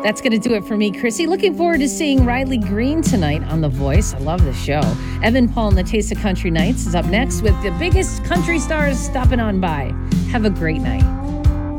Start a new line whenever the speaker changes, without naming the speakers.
That's going to do it for me, Chrissy. Looking forward to seeing Riley Green tonight on The Voice. I love the show. Evan Paul and the Taste of Country Nights is up next with the biggest country stars stopping on by. Have a great night.